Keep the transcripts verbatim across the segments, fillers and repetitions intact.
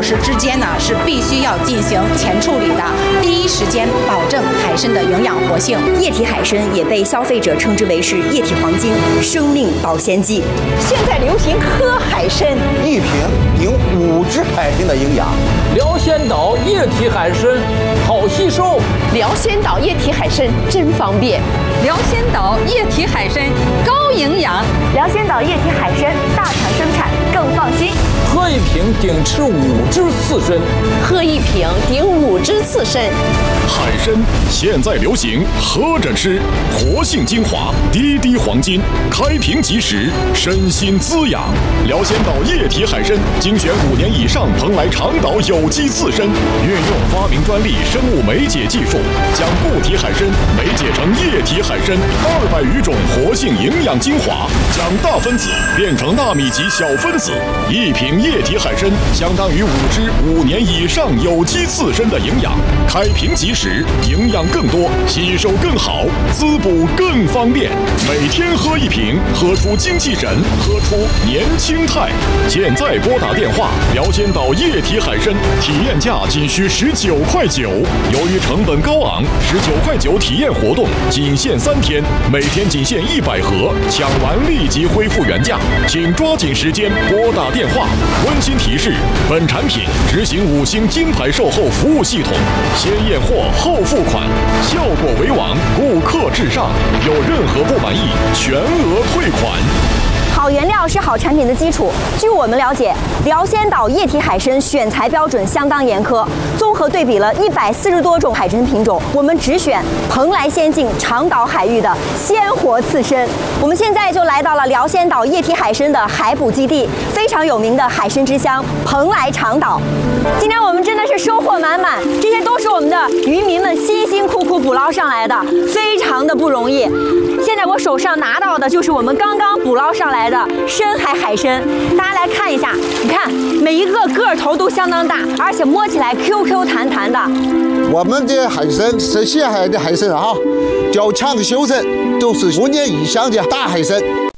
时之间呢是必须要进行前处理的，第一时间保证海参的营养活性。 液体海参也被消费者称之为是液体黄金、生命保鲜剂。 现在流行喝海参， 一瓶顶五只海参的营养。 辽仙岛液体海参好吸收， 辽仙岛液体海参真方便。 辽仙岛液体海参高营养， 辽仙岛液体海参大厂生产更放心。 喝一瓶顶吃五只刺参， 喝一瓶顶五只刺参。 海参现在流行喝着吃，活性精华，滴滴黄金，开瓶即食，身心滋养。辽仙岛液体海参精选五年以上蓬莱长岛有机刺参，运用发明专利生物酶解技术，将固体海参酶解成液体海参二百余种活性营养精华，将大分子变成纳米级小分子。一瓶液体海参相当于五只五年以上有机刺参的营养，开瓶即食，营养更多，吸收更好，滋补更方便。每天喝一瓶，喝出精气神，喝出年轻态。现在拨打电话，辽仙岛液体海参体验价仅需十九块九。由于成本高昂，十九块九体验活动仅限三天，每天仅限一百盒，抢完立即恢复原价，请抓紧时间拨打电话。温馨提示：本产品执行五星金牌售后服务系统，先验货后付款，效果为王，顾客至上，有任何不满意全额退款。 好原料是好产品的基础。据我们了解，辽仙岛液体海参选材标准相当严苛，综合对比了一百四十多种海参品种，我们只选蓬莱仙境长岛海域的鲜活刺参。我们现在就来到了辽仙岛液体海参的海捕基地，非常有名的海参之乡蓬莱长岛。今天我们真的是收获满满，这些都是我们的渔民们辛辛苦苦捕捞上来的，非常的不容易。现在我手上拿到的就是我们刚刚捕捞上来的深海海参，大家来看一下，你看每一个个头都相当大，而且摸起来 Q Q 弹弹的。 我们的海参是西海的海参啊，较强修身，都是五年以上的大海参。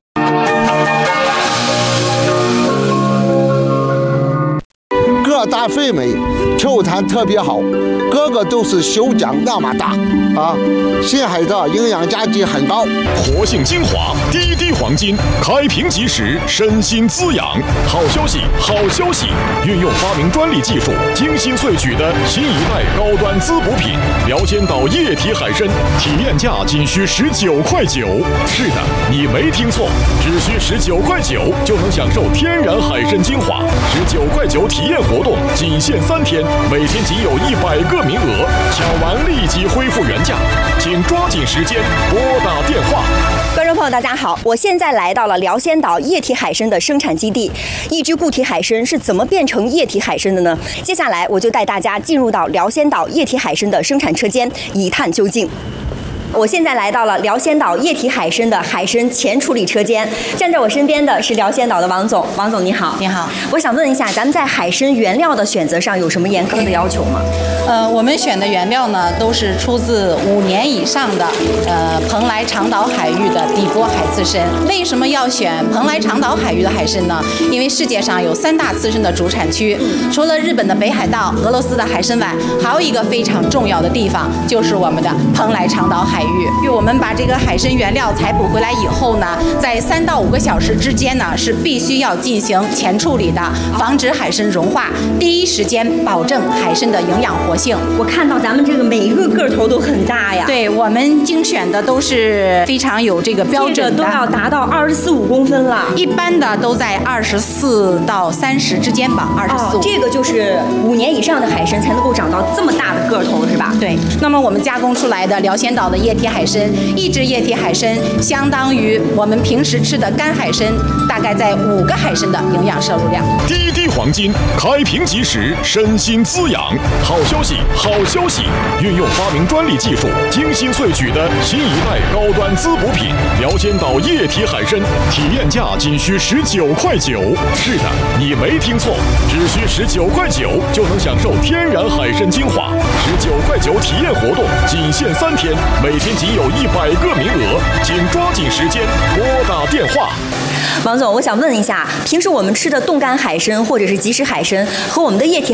个大肥美，球弹特别好，个个都是手掌那么大啊！深海的营养价值很高， 活性精华，滴滴黄金，开瓶即食，身心滋养。好消息，好消息！运用发明专利技术，精心萃取的新一代高端滋补品——辽仙岛液体海参，体验价仅需十九块九。是的，你没听错，只需十九块九就能享受天然海参精华。十九块九体验活动仅限三天，每天仅有一百个名额，抢完立即恢复原价，请抓紧时间拨打电话。 观众朋友，大家好，我现在来到了辽仙岛液体海参的生产基地。一只固体海参是怎么变成液体海参的呢？接下来我就带大家进入到辽仙岛液体海参的生产车间，一探究竟。我现在来到了辽仙岛液体海参的海参前处理车间，站在我身边的是辽仙岛的王总。王总你好。 你好。 我想问一下，咱们在海参原料的选择上有什么严苛的要求吗？ 呃，我们选的原料呢，都是出自五年以上的呃蓬莱长岛海域的底波海刺参。为什么要选蓬莱长岛海域的海参呢？因为世界上有三大刺参的主产区，除了日本的北海道、俄罗斯的海参崴，还有一个非常重要的地方，就是我们的蓬莱长岛海域。因为我们把这个海参原料采捕回来以后呢，在三到五个小时之间呢，是必须要进行前处理的，防止海参融化，第一时间保证海参的营养活性。 我看到咱们这个每一个个头都很大呀。 对，我们精选的都是非常有这个标准的， 这个都要达到二十四五公分了。 一般的都在二十四到三十之间吧，二十四。 这个就是五年以上的海参才能够长到这么大的个头，是吧？ 对。那么我们加工出来的辽仙岛的液体海参，一只液体海参相当于我们平时吃的干海参，大概在五个海参的营养摄入量。 滴滴黄金，开瓶即食，身心滋养。好消息，好消息！运用发明专利技术，精心萃取的新一代高端滋补品——辽仙岛液体海参，体验价仅需十九块九。是的，你没听错，只需十九块九就能享受天然海参精华。十九块九体验活动仅限三天，每天仅有一百个名额，请抓紧时间拨打电话。 王总，我想问一下，平时我们吃的冻干海参或者是即食海参和我们的液体